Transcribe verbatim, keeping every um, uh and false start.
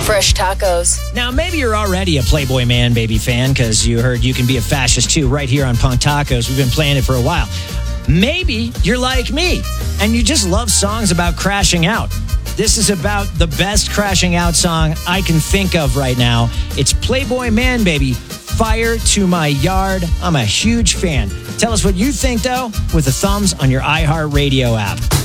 Fresh tacos. Now, maybe you're already a Playboy Man Baby fan because you heard you can be a fascist too right here on Punk Tacos. We've been playing it for a while. Maybe you're like me and you just love songs about crashing out. This is about the best crashing out song I can think of right now. It's Playboy Man Baby, Fire to My Yard. I'm a huge fan. Tell us what you think, though, with the thumbs on your iHeartRadio app.